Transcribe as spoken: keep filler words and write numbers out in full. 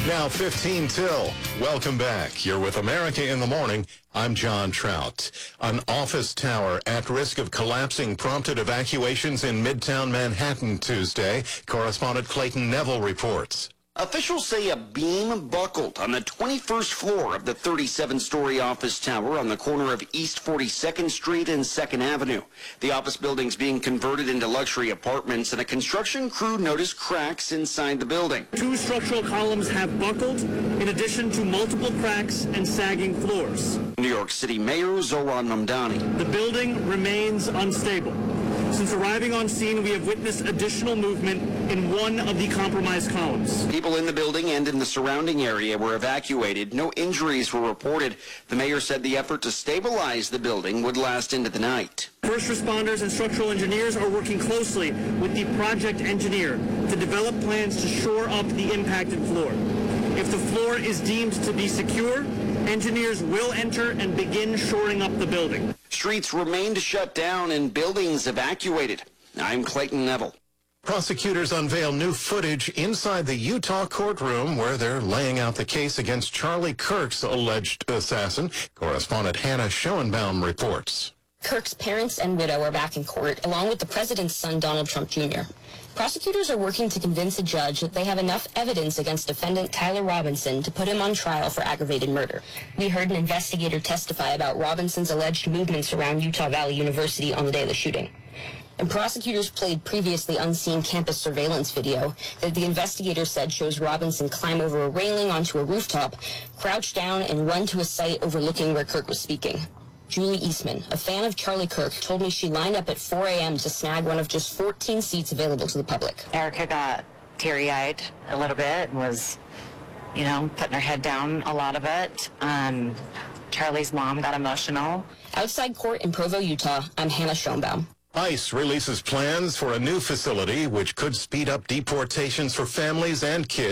Now fifteen till. Welcome back. You're with America in the Morning. I'm John Trout. An office tower at risk of collapsing prompted evacuations in Midtown Manhattan Tuesday. Correspondent Clayton Neville reports. Officials say a beam buckled on the twenty-first floor of the thirty-seven story office tower on the corner of East forty-second Street and second Avenue. The office building's being converted into luxury apartments, and a construction crew noticed cracks inside the building. Two structural columns have buckled, in addition to multiple cracks and sagging floors. New York City Mayor Zohran Mamdani. The building remains unstable. Since arriving on scene, we have witnessed additional movement in one of the compromised columns. People in the building and in the surrounding area were evacuated. No injuries were reported. The mayor said the effort to stabilize the building would last into the night. First responders and structural engineers are working closely with the project engineer to develop plans to shore up the impacted floor. If the floor is deemed to be secure, engineers will enter and begin shoring up the building. Streets remained shut down and buildings evacuated. I'm Clayton Neville. Prosecutors unveil new footage inside the Utah courtroom where they're laying out the case against Charlie Kirk's alleged assassin. Correspondent Hannah Schoenbaum reports. Kirk's parents and widow are back in court, along with the president's son, Donald Trump Junior Prosecutors are working to convince a judge that they have enough evidence against defendant Tyler Robinson to put him on trial for aggravated murder. We heard an investigator testify about Robinson's alleged movements around Utah Valley University on the day of the shooting. And prosecutors played previously unseen campus surveillance video that the investigator said shows Robinson climb over a railing onto a rooftop, crouch down, and run to a site overlooking where Kirk was speaking. Julie Eastman, a fan of Charlie Kirk, told me she lined up at four a m to snag one of just fourteen seats available to the public. Erica got teary-eyed a little bit and was, you know, putting her head down a lot of it. Um, Charlie's mom got emotional. Outside court in Provo, Utah, I'm Hannah Schoenbaum. ICE releases plans for a new facility which could speed up deportations for families and kids